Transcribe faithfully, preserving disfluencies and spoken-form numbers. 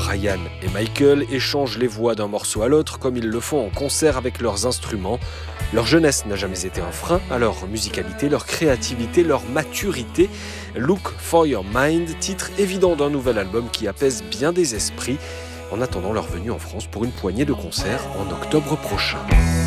Brian et Michael échangent les voix d'un morceau à l'autre comme ils le font en concert avec leurs instruments. Leur jeunesse n'a jamais été un frein à leur musicalité, leur créativité, leur maturité. Look for Your Mind, titre évident d'un nouvel album qui apaise bien des esprits, en attendant leur venue en France pour une poignée de concerts en octobre prochain.